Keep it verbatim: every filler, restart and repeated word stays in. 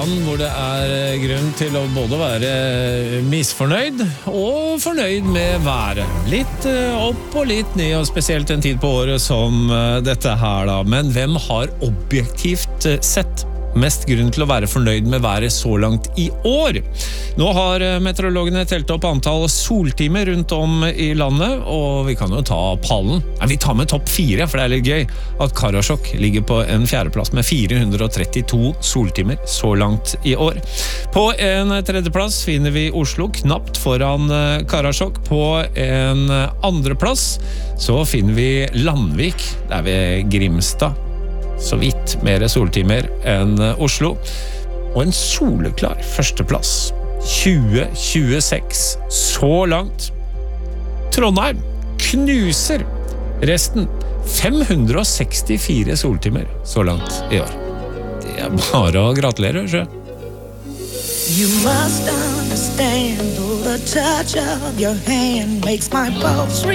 Hvor det er grunn til å både være misfornøyd og fornøyd med været. Litt opp og litt ned, og spesielt en tid på året som dette her da. Men hvem har objektivt sett mest grunn til å være fornøyd med været så langt i år? Nå har meteorologene telt opp antall soltimer rundt om i landet, og vi kan jo ta pallen. Nei, vi tar med topp fire, for det er litt gøy at Karasjok ligger på en fjerdeplass med fire hundre og trettito soltimer så langt i år. På en tredjeplass finner vi Oslo, knapt foran Karasjok. På en andreplass så finner vi Landvik, der ved Grimstad. Så vidt mer soltimer enn Oslo. Og en soleklar førsteplass. tjue tjueseks så langt. Trondheim knuser resten. fem hundre og sekstifire soltimer så langt i år. Det er bare å gratulere, sjø. You must understand, though the touch of your hand makes my pulse